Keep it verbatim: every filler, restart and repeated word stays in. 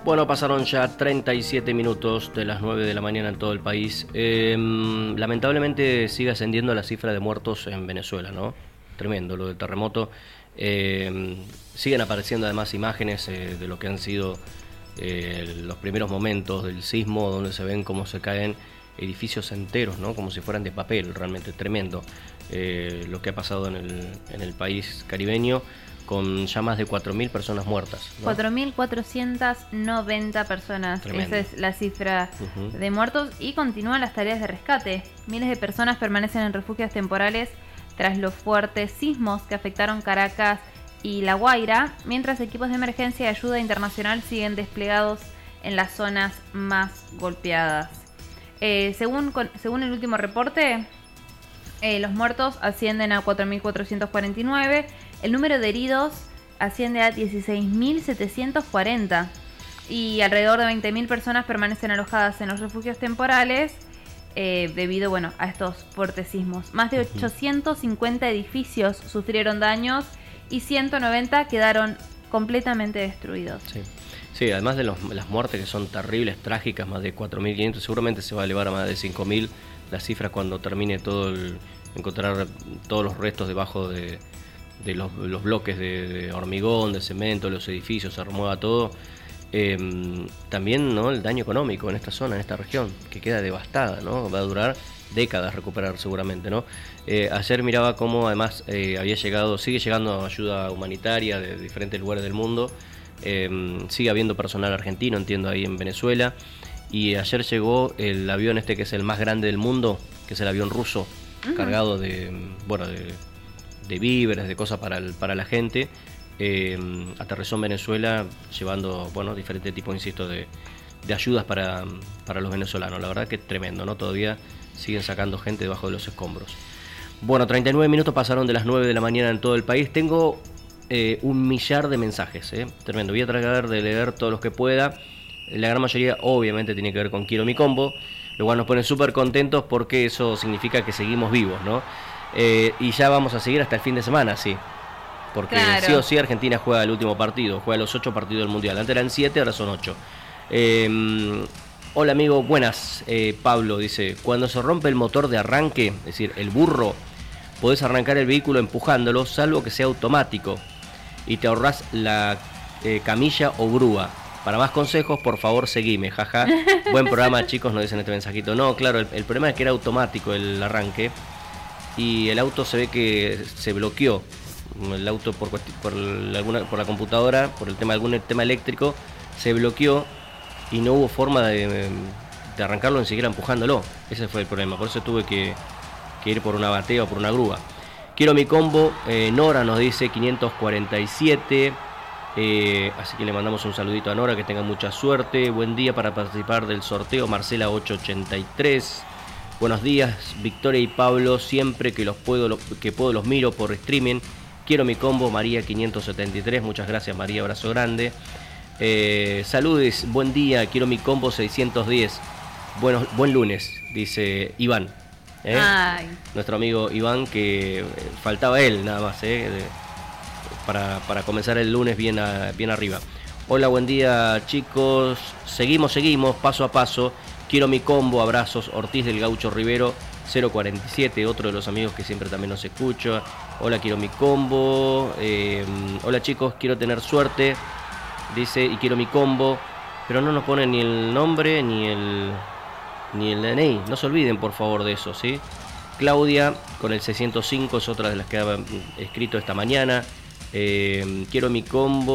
Bueno, pasaron ya treinta y siete minutos de las nueve de la mañana en todo el país. Eh, lamentablemente sigue ascendiendo la cifra de muertos en Venezuela, ¿no? Tremendo lo del terremoto. Eh, siguen apareciendo además imágenes eh, de lo que han sido eh, los primeros momentos del sismo, donde se ven cómo se caen edificios enteros, ¿no? Como si fueran de papel, realmente tremendo eh, lo que ha pasado en el, en el país caribeño, con ya más de cuatro mil personas muertas, ¿no? cuatro mil cuatrocientas noventa personas. Tremendo. Esa es la cifra Uh-huh. de muertos, y continúan las tareas de rescate. Miles de personas permanecen en refugios temporales tras los fuertes sismos que afectaron Caracas y La Guaira, mientras equipos de emergencia y ayuda internacional siguen desplegados en las zonas más golpeadas. Eh, según, con, según el último reporte, eh, los muertos ascienden a cuatro mil cuatrocientos cuarenta y nueve. El número de heridos asciende a dieciséis mil setecientos cuarenta y alrededor de veinte mil personas permanecen alojadas en los refugios temporales eh, debido bueno, a estos fuertes sismos. Más de ochocientos cincuenta edificios sufrieron daños y ciento noventa quedaron completamente destruidos. Sí, sí, además de los, las muertes que son terribles, trágicas, más de cuatro mil quinientos, seguramente se va a elevar a más de cinco mil la cifra cuando termine todo el, encontrar todos los restos debajo de de los, los bloques de, de hormigón, de cemento, los edificios, se remueva todo. Eh, también, ¿no?, el daño económico en esta zona, en esta región, que queda devastada, ¿no? Va a durar décadas recuperar seguramente, ¿no? Eh, ayer miraba cómo además eh, había llegado, sigue llegando ayuda humanitaria de diferentes lugares del mundo. Eh, sigue habiendo personal argentino, entiendo, ahí en Venezuela. Y ayer llegó el avión este que es el más grande del mundo, que es el avión ruso, uh-huh. cargado de, bueno, de... de víveres, de cosas para, el, para la gente. Eh, aterrizó en Venezuela llevando, bueno, diferentes tipos, insisto, de, de ayudas para, para los venezolanos. La verdad que es tremendo, ¿no? Todavía siguen sacando gente debajo de los escombros. Bueno, treinta y nueve minutos pasaron de las nueve de la mañana en todo el país. Tengo eh, un millar de mensajes, ¿eh? Tremendo. Voy a tratar de leer todos los que pueda. La gran mayoría obviamente tiene que ver con Quiero mi combo, lo cual nos pone súper contentos porque eso significa que seguimos vivos, ¿no? Eh, y ya vamos a seguir hasta el fin de semana, sí. Porque claro, sí o sí Argentina juega el último partido, juega los ocho partidos del Mundial. Antes eran siete, ahora son ocho. Eh, hola amigo, buenas. Eh, Pablo dice, cuando se rompe el motor de arranque, es decir, el burro, podés arrancar el vehículo empujándolo, salvo que sea automático. Y te ahorrás la eh, camilla o grúa. Para más consejos, por favor, seguime, jaja. Buen programa, chicos, nos dicen este mensajito. No, claro, el, el problema es que era automático el arranque. Y el auto se ve que se bloqueó, el auto por, por, alguna, por la computadora, por el tema algún tema eléctrico, se bloqueó y no hubo forma de, de arrancarlo ni siquiera empujándolo. Ese fue el problema, por eso tuve que, que ir por una batea o por una grúa. Quiero mi combo, eh, Nora nos dice quinientos cuarenta y siete, eh, así que le mandamos un saludito a Nora, que tenga mucha suerte. Buen día para participar del sorteo, Marcela ocho ochenta y tres. Buenos días, Victoria y Pablo, siempre que los puedo, lo, que puedo los miro por streaming. Quiero mi combo, María quinientos setenta y tres, muchas gracias María, abrazo grande. Eh, saludes, buen día, quiero mi combo seiscientos diez. Bueno, buen lunes, dice Iván. ¿eh? Ay. Nuestro amigo Iván, que eh, faltaba él nada más, ¿eh? de, para, para comenzar el lunes bien, a, bien arriba. Hola, buen día chicos, seguimos, seguimos, paso a paso. Quiero mi combo, abrazos, Ortiz del Gaucho Rivero, cero cuarenta y siete, otro de los amigos que siempre también nos escucha. Hola, quiero mi combo. Eh, hola chicos, quiero tener suerte, dice, y quiero mi combo, pero no nos pone ni el nombre ni el ni el D N I. No se olviden, por favor, de eso, ¿sí? Claudia, con el seiscientos cinco, es otra de las que ha escrito esta mañana. Eh, quiero mi combo.